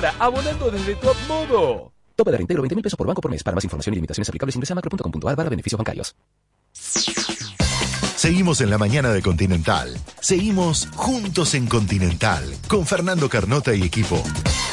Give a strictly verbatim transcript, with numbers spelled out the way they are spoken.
ahora abonando desde tu modo. Tope de reintegro veinte mil pesos por banco por mes. Para más información y limitaciones aplicables ingresa a macro punto com punto a r barra beneficios bancarios. Seguimos en la mañana de Continental. Seguimos juntos en Continental con Fernando Carnota y equipo.